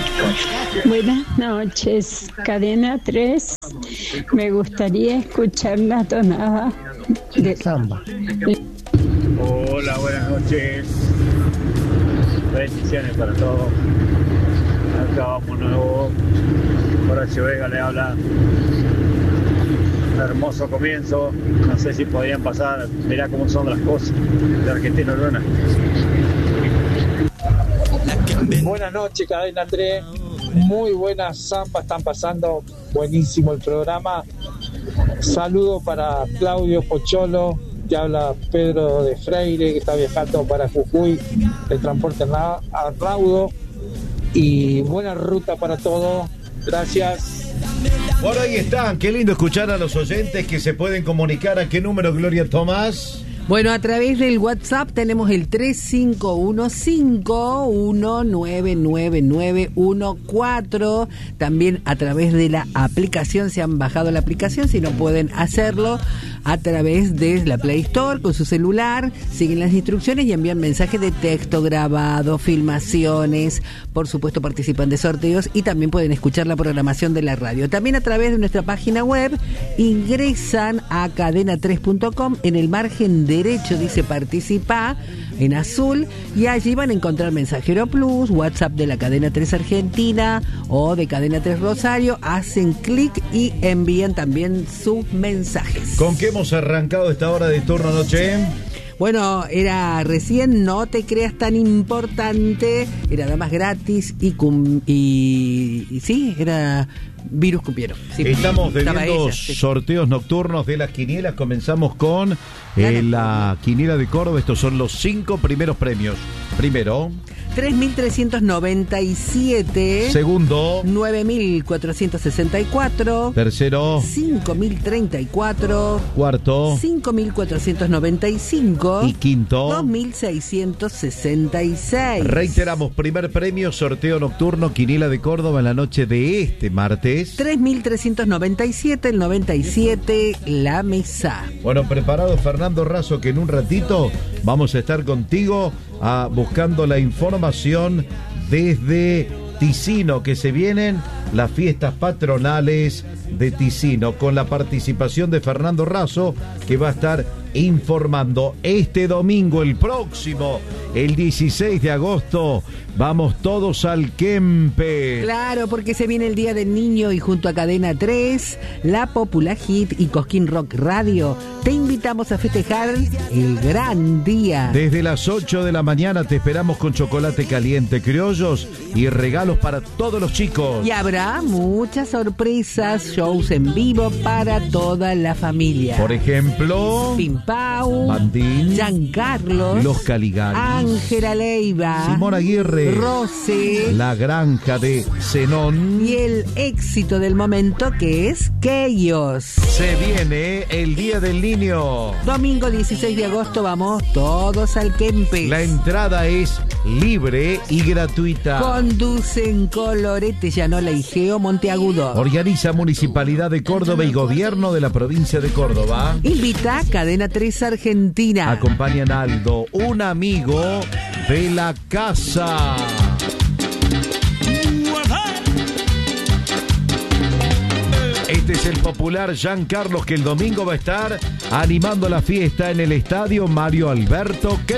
Buenas noches, Cadena 3. Me gustaría escuchar la tonada de samba. Hola, buenas noches. Bendiciones para todos. Acá vamos nuevo. Horacio Vega le habla. Hermoso comienzo. No sé si podían pasar. Mirá cómo son las cosas de Argentino Luna. Buenas noches, Cadena 3. Muy buenas zambas están pasando. Buenísimo el programa. Saludo para Claudio Pocholo. Te habla Pedro de Freire, que está viajando para Jujuy. El transporte a Raudo. Y buena ruta para todos. Gracias. Por ahí están. Qué lindo escuchar a los oyentes que se pueden comunicar. ¿A qué número, Gloria Tomás? Bueno, a través del WhatsApp tenemos el 3515199914. También a través de la aplicación, se han bajado la aplicación, si no pueden hacerlo a través de la Play Store con su celular, siguen las instrucciones y envían mensajes de texto grabado, filmaciones, por supuesto participan de sorteos y también pueden escuchar la programación de la radio. También a través de nuestra página web ingresan a cadena3.com, en el margen derecho dice participa en azul y allí van a encontrar Mensajero Plus, WhatsApp de la Cadena 3 Argentina o de Cadena 3 Rosario, hacen clic y envían también sus mensajes. ¿Con qué hemos arrancado esta hora de turno noche? Bueno, era recién No te creas tan importante, era Damas Gratis y sí, era Virus Cupiero. Sí, estamos teniendo sorteos nocturnos de las quinielas. Comenzamos con la quiniela de Córdoba. Estos son los 5 primeros premios. Primero, 3.397. Segundo, 9.464. Tercero, 5.034. Cuarto, 5.495. Y quinto, 2.666. Reiteramos, primer premio, sorteo nocturno, quiniela de Córdoba en la noche de este martes. 3.397, el 97, la mesa. Bueno, preparado Fernando Razo, que en un ratito vamos a estar contigo buscando la información desde Ticino, que se vienen las fiestas patronales de Ticino, con la participación de Fernando Razo, que va a estar informando este domingo, el próximo, el 16 de agosto, vamos todos al Kempe. Claro, porque se viene el Día del Niño y junto a Cadena 3, La Popular Hit y Cosquín Rock Radio, te invitamos a festejar el gran día. Desde las 8 de la mañana te esperamos con chocolate caliente, criollos y regalos para todos los chicos. Y habrá muchas sorpresas, shows en vivo para toda la familia. Por ejemplo, Pimpau, Bandín, Giancarlos, Los Caligaris, Ángela Leiva, Simón Aguirre, Rosé, La Granja de Zenón y el éxito del momento, que es Keyos. Se viene el Día del Niño. Domingo 16 de agosto vamos todos al Kempe. La entrada es libre y gratuita. Conducen Colorete, Llanola y Geo Monteagudo. Organiza Municipalidad de Córdoba y Gobierno de la Provincia de Córdoba. Invita Cadena 3 Argentina. Acompañan a Aldo, un amigo de la casa. Este es el popular Giancarlos, que el domingo va a estar animando la fiesta en el estadio Mario Alberto